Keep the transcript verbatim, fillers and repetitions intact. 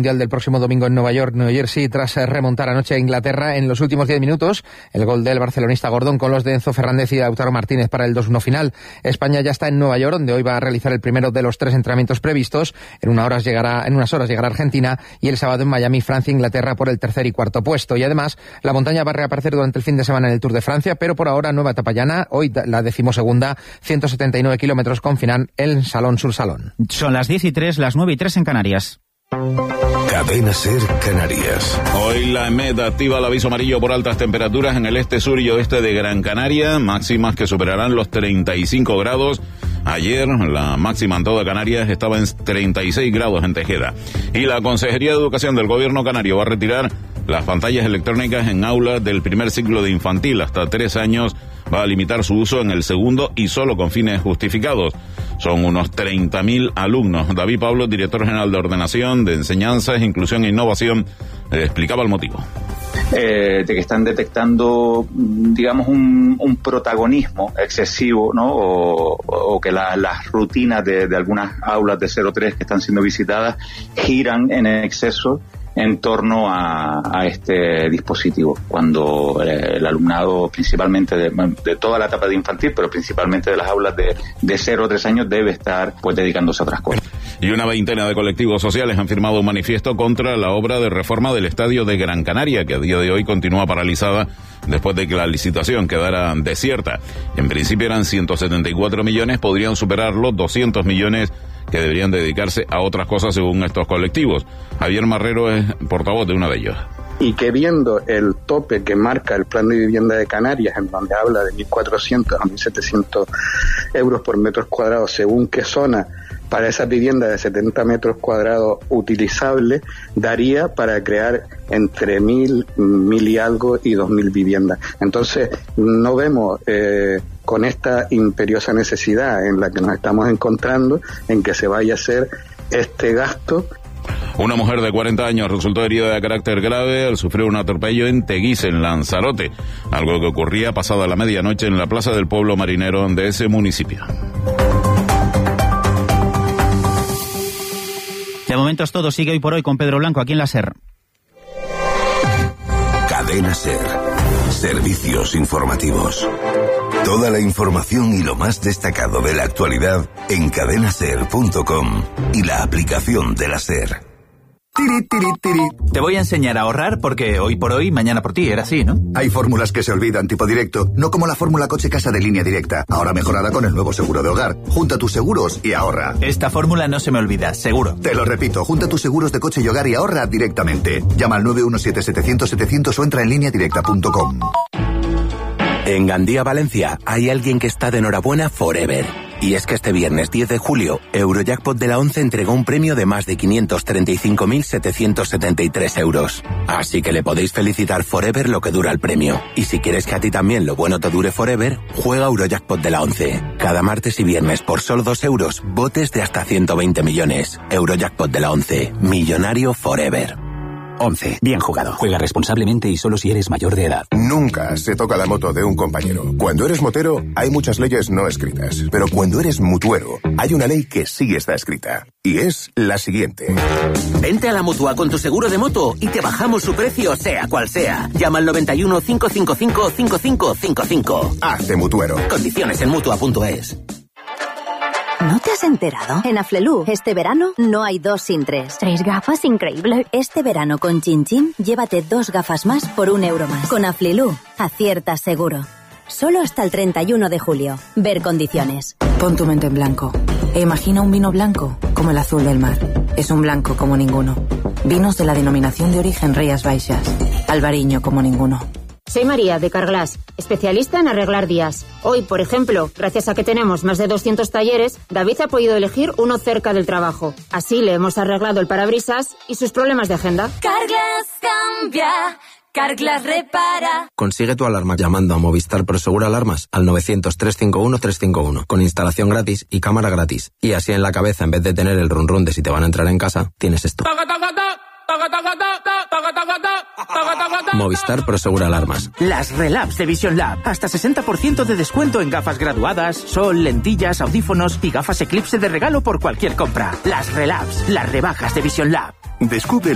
Mundial del próximo domingo en Nueva York, New Jersey, tras remontar anoche a Inglaterra en los últimos diez minutos. El gol del barcelonista Gordón con los de Enzo Fernández y Lautaro Martínez para el dos uno final. España ya está en Nueva York, donde hoy va a realizar el primero de los tres entrenamientos previstos. En, una horas llegará, en unas horas llegará Argentina y el sábado en Miami, Francia e Inglaterra por el tercer y cuarto puesto. Y además, la montaña va a reaparecer durante el fin de semana en el Tour de Francia, pero por ahora nueva etapa llana, hoy la decimosegunda, ciento setenta y nueve kilómetros con final en Salón sur Salón. Son las diez y tres, las nueve y tres en Canarias. Cadena Ser Canarias. Hoy la EMET activa el aviso amarillo por altas temperaturas en el este, sur y oeste de Gran Canaria, máximas que superarán los treinta y cinco grados. Ayer la máxima en toda Canarias estaba en treinta y seis grados en Tejeda. Y la Consejería de Educación del Gobierno Canario va a retirar las pantallas electrónicas en aulas del primer ciclo de infantil hasta tres años. Va a limitar su uso en el segundo y solo con fines justificados. Son unos treinta mil alumnos. David Pablo, director general de Ordenación, de Enseñanzas, Inclusión e Innovación, eh, explicaba el motivo. Eh, de que están detectando, digamos, un, un protagonismo excesivo, ¿no? O, o que la, las rutinas de, de algunas aulas de cero tres que están siendo visitadas giran en exceso en torno a, a este dispositivo, cuando eh, el alumnado, principalmente de, de toda la etapa de infantil, pero principalmente de las aulas de, de cero a tres años, debe estar pues dedicándose a otras cosas. Y una veintena de colectivos sociales han firmado un manifiesto contra la obra de reforma del Estadio de Gran Canaria, que a día de hoy continúa paralizada después de que la licitación quedara desierta. En principio eran ciento setenta y cuatro millones, podrían superar los doscientos millones que deberían dedicarse a otras cosas según estos colectivos. Javier Marrero es portavoz de uno de ellos. Y que viendo el tope que marca el Plan de Vivienda de Canarias, en donde habla de mil cuatrocientos a mil setecientos euros por metros cuadrados según qué zona, para esa vivienda de setenta metros cuadrados utilizable, daría para crear entre mil, mil y algo y dos mil viviendas. Entonces, no vemos eh, con esta imperiosa necesidad en la que nos estamos encontrando, en que se vaya a hacer este gasto. Una mujer de cuarenta años resultó herida de carácter grave al sufrir un atropello en Teguís, en Lanzarote, algo que ocurría pasada la medianoche en la plaza del pueblo marinero de ese municipio. De momento es todo, sigue hoy por hoy con Pedro Blanco aquí en la SER. Cadena Ser. Servicios informativos. Toda la información y lo más destacado de la actualidad en cadena ser punto com y la aplicación de la SER. Tiri, tiri, tiri. Te voy a enseñar a ahorrar porque hoy por hoy, mañana por ti, era así, ¿no? Hay fórmulas que se olvidan tipo directo, no como la fórmula coche-casa de Línea Directa, ahora mejorada con el nuevo seguro de hogar. Junta tus seguros y ahorra. Esta fórmula no se me olvida, seguro. Te lo repito, junta tus seguros de coche y hogar y ahorra directamente. Llama al nueve uno siete, setecientos, setecientos o entra en línea directa punto com. En Gandía, Valencia, hay alguien que está de enhorabuena forever. Y es que este viernes diez de julio, Eurojackpot de la once entregó un premio de más de quinientos treinta y cinco mil setecientos setenta y tres euros. Así que le podéis felicitar forever lo que dura el premio. Y si quieres que a ti también lo bueno te dure forever, juega Eurojackpot de la once. Cada martes y viernes por solo dos euros, botes de hasta ciento veinte millones. Eurojackpot de la once. Millonario forever. once. Bien jugado. Juega responsablemente y solo si eres mayor de edad. Nunca se toca la moto de un compañero. Cuando eres motero, hay muchas leyes no escritas. Pero cuando eres mutuero, hay una ley que sí está escrita. Y es la siguiente. Vente a la Mutua con tu seguro de moto y te bajamos su precio, sea cual sea. Llama al noventa y uno, cinco cinco cinco, cinco cinco cinco cinco. Hazte mutuero. Condiciones en mutua punto es. ¿No te has enterado? En Aflelu, este verano, no hay dos sin tres. Tres gafas, increíble. Este verano con Chin Chin, llévate dos gafas más por un euro más. Con Aflelu, aciertas seguro. Solo hasta el treinta y uno de julio. Ver condiciones. Pon tu mente en blanco e imagina un vino blanco como el azul del mar. Es un blanco como ninguno. Vinos de la denominación de origen Rías Baixas. Albariño como ninguno. Soy María, de Carglass, especialista en arreglar días. Hoy, por ejemplo, gracias a que tenemos más de doscientos talleres, David ha podido elegir uno cerca del trabajo. Así le hemos arreglado el parabrisas y sus problemas de agenda. Carglass cambia, Carglass repara. Consigue tu alarma llamando a Movistar Prosegur Alarmas al novecientos, trescientos cincuenta y uno, trescientos cincuenta y uno, con instalación gratis y cámara gratis. Y así en la cabeza, en vez de tener el run run de si te van a entrar en casa, tienes esto. Movistar Prosegur Alarmas. Las Relabs de Vision Lab. Hasta sesenta por ciento de descuento en gafas graduadas, sol, lentillas, audífonos y gafas Eclipse de regalo por cualquier compra. Las Relabs, las rebajas de Vision Lab. Descubre